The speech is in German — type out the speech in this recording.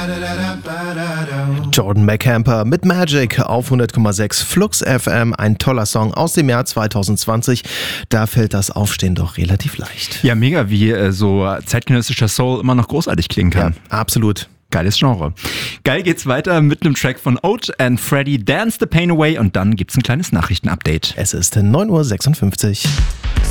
Jordan McCamper mit Magic auf 100,6 Flux FM. Ein toller Song aus dem Jahr 2020. Da fällt das Aufstehen doch relativ leicht. Ja, mega, wie so zeitgenössischer Soul immer noch großartig klingen kann. Ja, absolut. Geiles Genre. Geil geht's weiter mit einem Track von Oat and Freddy, Dance the Pain Away, und dann gibt's ein kleines Nachrichtenupdate. Es ist 9:56 Uhr.